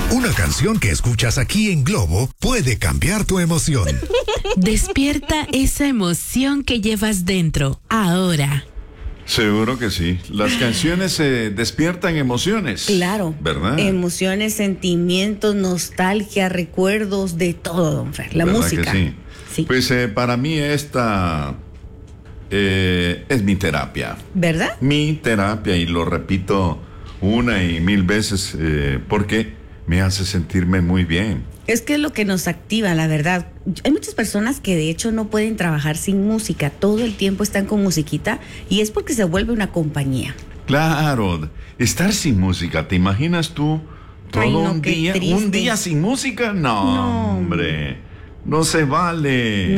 Una canción que escuchas aquí en Globo puede cambiar tu emoción. Despierta esa emoción que llevas dentro, ahora. Seguro que sí. Las canciones despiertan emociones. Claro. ¿Verdad? Emociones, sentimientos, nostalgia, recuerdos, de todo, don Fer. La ¿Verdad música. que sí? Sí. Pues para mí esta es mi terapia. ¿Verdad? Mi terapia, y lo repito una y mil veces porque me hace sentirme muy bien. Es que es lo que nos activa, la verdad. Hay muchas personas que de hecho no pueden trabajar sin música. Todo el tiempo están con musiquita y es porque se vuelve una compañía. Claro, estar sin música, ¿te imaginas tú todo Ay, no, un qué día? triste. ¿Un día sin música? No, No. hombre, no se vale.